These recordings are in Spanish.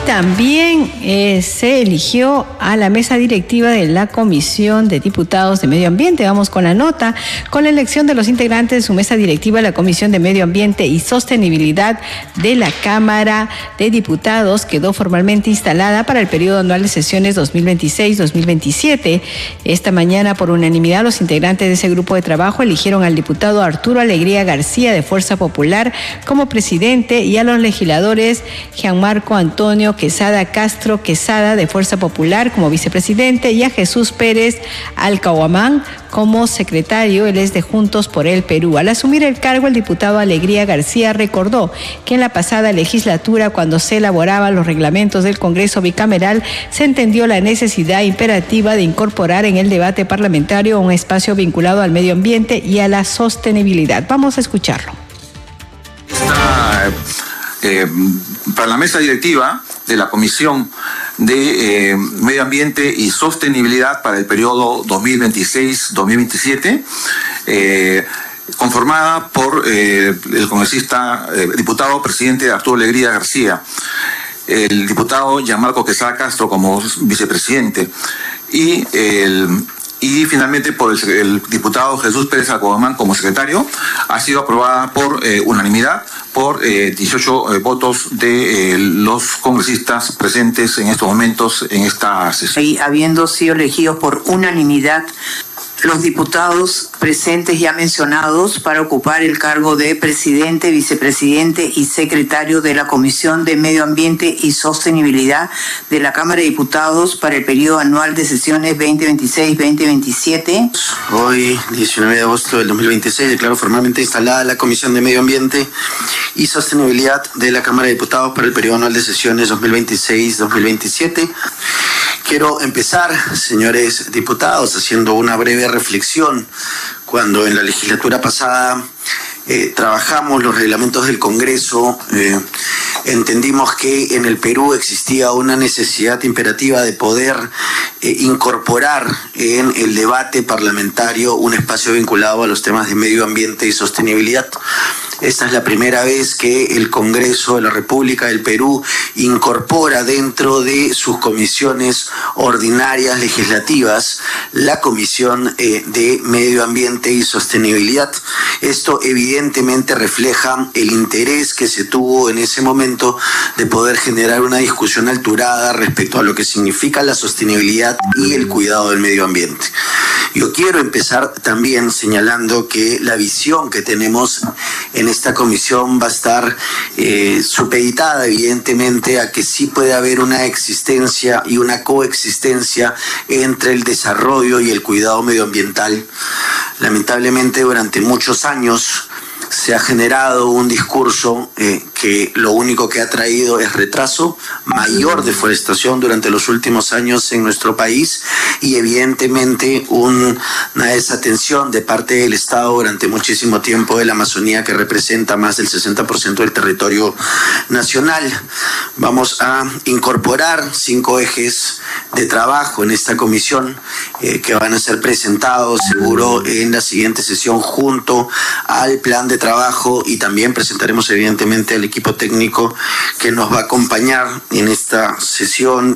también se eligió a la mesa directiva de la Comisión de Diputados de Medio Ambiente. Vamos con la nota. Con la elección de los integrantes de su mesa directiva, la Comisión de Medio Ambiente y Sostenibilidad de la Cámara de Diputados quedó formalmente instalada para el periodo anual de sesiones 2026-2027. Esta mañana, por unanimidad, los integrantes de ese grupo de trabajo eligieron al diputado Arturo Alegría García de Fuerza Popular como presidente y a los legisladores Gianmarco Antonio Quesada Castro Quesada de Fuerza Popular como vicepresidente y a Jesús Pérez Alcahuamán como secretario. Él es de Juntos por el Perú. Al asumir el cargo, el diputado Alegría García recordó que en la pasada legislatura, cuando se elaboraban los reglamentos del Congreso bicameral, se entendió la necesidad imperativa de incorporar en el debate parlamentario un espacio vinculado al medio ambiente y a la sostenibilidad. Vamos a escucharlo. Para la mesa directiva de la Comisión de Medio Ambiente y Sostenibilidad para el periodo 2026-2027, conformada por el congresista, diputado presidente Arturo Alegría García, el diputado Gianmarco Quesada Castro como vicepresidente y finalmente por el diputado Jesús Pérez Alcahuamán como secretario. Ha sido aprobada por unanimidad por 18 votos de los congresistas presentes en estos momentos en esta sesión. Y habiendo sido elegidos por unanimidad los diputados presentes ya mencionados para ocupar el cargo de presidente, vicepresidente y secretario de la Comisión de Medio Ambiente y Sostenibilidad de la Cámara de Diputados para el periodo anual de sesiones 2026-2027. Hoy, 19 de agosto del 2026, declaro formalmente instalada la Comisión de Medio Ambiente y Sostenibilidad de la Cámara de Diputados para el periodo anual de sesiones 2026-2027. Quiero empezar, señores diputados, haciendo una breve reflexión. Cuando en la legislatura pasada trabajamos los reglamentos del Congreso, entendimos que en el Perú existía una necesidad imperativa de poder incorporar en el debate parlamentario un espacio vinculado a los temas de medio ambiente y sostenibilidad. Esta es la primera vez que el Congreso de la República del Perú incorpora dentro de sus comisiones ordinarias legislativas la Comisión de Medio Ambiente y Sostenibilidad. Esto evidentemente refleja el interés que se tuvo en ese momento de poder generar una discusión alturada respecto a lo que significa la sostenibilidad y el cuidado del medio ambiente. Yo quiero empezar también señalando que la visión que tenemos en esta comisión va a estar supeditada evidentemente a que sí puede haber una existencia y una coexistencia entre el desarrollo y el cuidado medioambiental. Lamentablemente durante muchos años se ha generado un discurso que lo único que ha traído es retraso, mayor deforestación durante los últimos años en nuestro país y evidentemente una desatención de parte del Estado durante muchísimo tiempo de la Amazonía, que representa más del 60% del territorio nacional. Vamos a incorporar 5 ejes de trabajo en esta comisión que van a ser presentados seguro en la siguiente sesión junto al plan de trabajo, y también presentaremos evidentemente al equipo técnico que nos va a acompañar en esta sesión.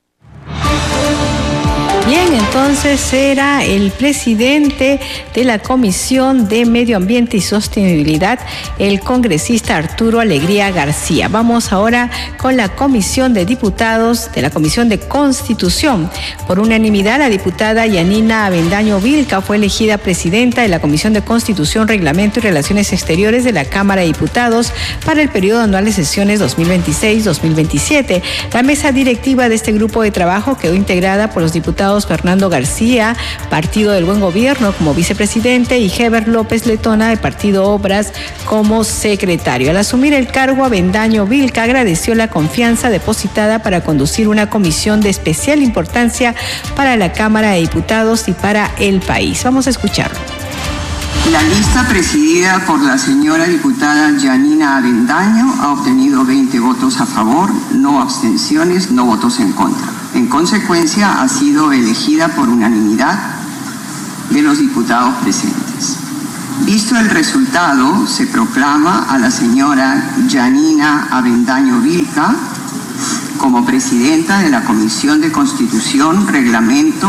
Bien, entonces era el presidente de la Comisión de Medio Ambiente y Sostenibilidad, el congresista Arturo Alegría García. Vamos ahora con la Comisión de Diputados de la Comisión de Constitución. Por unanimidad, la diputada Yanina Avendaño Vilca fue elegida presidenta de la Comisión de Constitución, Reglamento y Relaciones Exteriores de la Cámara de Diputados para el periodo anual de sesiones 2026-2027. La mesa directiva de este grupo de trabajo quedó integrada por los diputados Fernando García, Partido del Buen Gobierno, como vicepresidente, y Heber López Letona, de Partido Obras, como secretario. Al asumir el cargo, Avendaño Vilca agradeció la confianza depositada para conducir una comisión de especial importancia para la Cámara de Diputados y para el país. Vamos a escucharlo. La lista presidida por la señora diputada Yanina Avendaño ha obtenido 20 votos a favor, no abstenciones, no votos en contra. En consecuencia, ha sido elegida por unanimidad de los diputados presentes. Visto el resultado, se proclama a la señora Yanina Avendaño Vilca como presidenta de la Comisión de Constitución, Reglamento,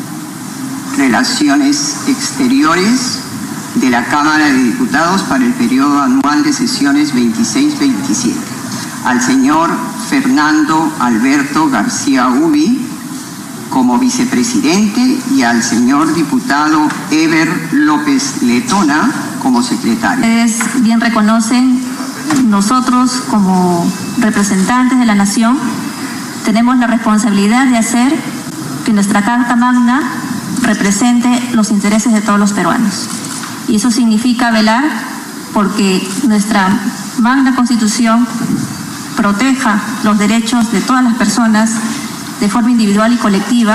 Relaciones Exteriores de la Cámara de Diputados para el periodo anual de sesiones 26-27. Al señor Fernando Alberto García Ubi como vicepresidente y al señor diputado Eber López Letona como secretario. Ustedes bien reconocen, nosotros como representantes de la nación tenemos la responsabilidad de hacer que nuestra Carta Magna represente los intereses de todos los peruanos. Y eso significa velar porque nuestra Magna Constitución proteja los derechos de todas las personas de forma individual y colectiva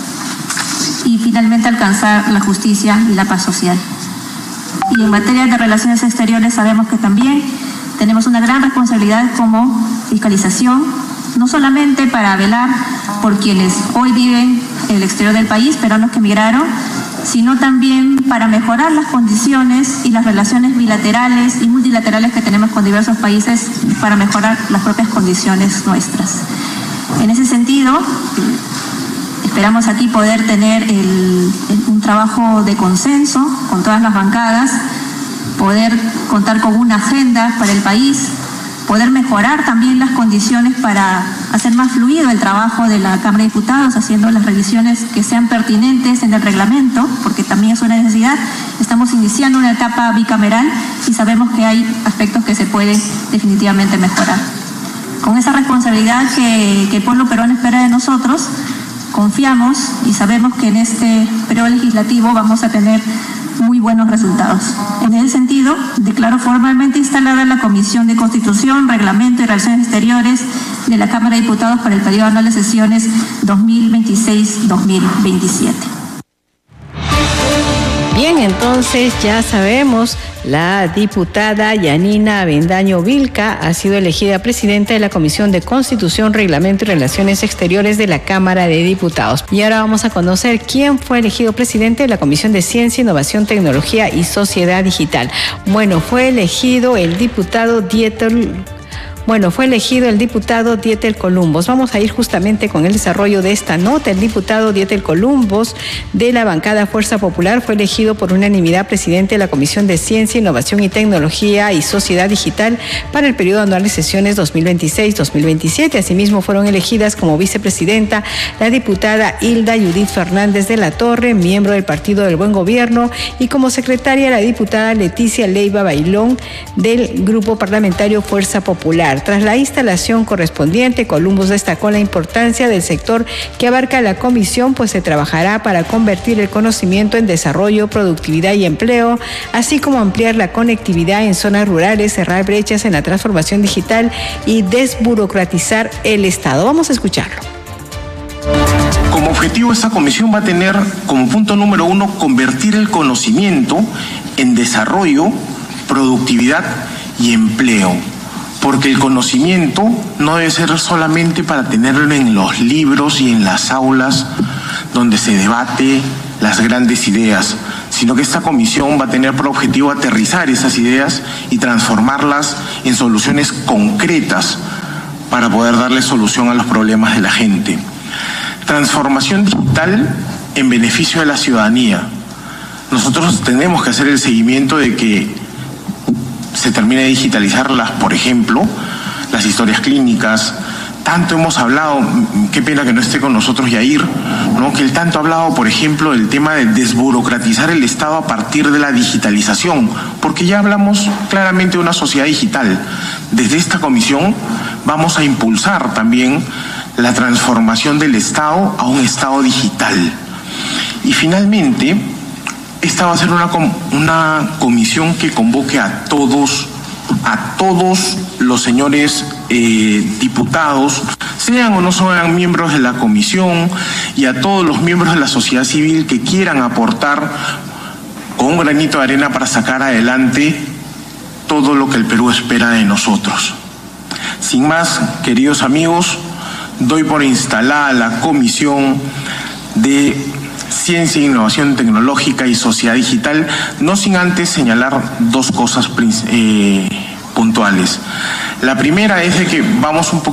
y finalmente alcanzar la justicia y la paz social. Y en materia de relaciones exteriores sabemos que también tenemos una gran responsabilidad como fiscalización, no solamente para velar por quienes hoy viven en el exterior del país, peruanos que emigraron, sino también para mejorar las condiciones y las relaciones bilaterales y multilaterales que tenemos con diversos países para mejorar las propias condiciones nuestras. En ese sentido, esperamos aquí poder tener un trabajo de consenso con todas las bancadas, poder contar con una agenda para el país, poder mejorar también las condiciones para hacer más fluido el trabajo de la Cámara de Diputados, haciendo las revisiones que sean pertinentes en el reglamento, porque también es una necesidad. Estamos iniciando una etapa bicameral y sabemos que hay aspectos que se pueden definitivamente mejorar. Con esa responsabilidad que el pueblo peruano espera de nosotros, confiamos y sabemos que en este periodo legislativo vamos a tener muy buenos resultados. En ese sentido, declaro formalmente instalada la Comisión de Constitución, Reglamento y Relaciones Exteriores de la Cámara de Diputados para el periodo anual de sesiones 2026-2027. Bien, entonces ya sabemos, la diputada Yanina Avendaño Vilca ha sido elegida presidenta de la Comisión de Constitución, Reglamento y Relaciones Exteriores de la Cámara de Diputados. Y ahora vamos a conocer quién fue elegido presidente de la Comisión de Ciencia, Innovación, Tecnología y Sociedad Digital. Bueno, fue elegido el diputado Dieter Columbus. Vamos a ir justamente con el desarrollo de esta nota. El diputado Dieter Columbus de la bancada Fuerza Popular fue elegido por unanimidad presidente de la Comisión de Ciencia, Innovación y Tecnología y Sociedad Digital para el periodo anual de sesiones 2026-2027. Asimismo, fueron elegidas como vicepresidenta la diputada Hilda Judith Fernández de la Torre, miembro del Partido del Buen Gobierno, y como secretaria la diputada Leticia Leiva Bailón del Grupo Parlamentario Fuerza Popular. Tras la instalación correspondiente, Columbus destacó la importancia del sector que abarca la comisión, pues se trabajará para convertir el conocimiento en desarrollo, productividad y empleo, así como ampliar la conectividad en zonas rurales, cerrar brechas en la transformación digital y desburocratizar el Estado. Vamos a escucharlo. Como objetivo, esta comisión va a tener como punto número 1 convertir el conocimiento en desarrollo, productividad y empleo. Porque el conocimiento no debe ser solamente para tenerlo en los libros y en las aulas donde se debate las grandes ideas, sino que esta comisión va a tener por objetivo aterrizar esas ideas y transformarlas en soluciones concretas para poder darle solución a los problemas de la gente. Transformación digital en beneficio de la ciudadanía. Nosotros tenemos que hacer el seguimiento de que se termine de digitalizar por ejemplo, las historias clínicas. Tanto hemos hablado, qué pena que no esté con nosotros Yair, ¿no? Que él tanto ha hablado, por ejemplo, del tema de desburocratizar el Estado a partir de la digitalización, porque ya hablamos claramente de una sociedad digital. Desde esta comisión vamos a impulsar también la transformación del Estado a un Estado digital. Y finalmente, esta va a ser una comisión que convoque a todos los señores diputados, sean o no sean miembros de la comisión, y a todos los miembros de la sociedad civil que quieran aportar con un granito de arena para sacar adelante todo lo que el Perú espera de nosotros. Sin más, queridos amigos, doy por instalada la Comisión de Ciencia, Innovación Tecnológica y Sociedad Digital, no sin antes señalar dos cosas puntuales. La primera es de que vamos un poco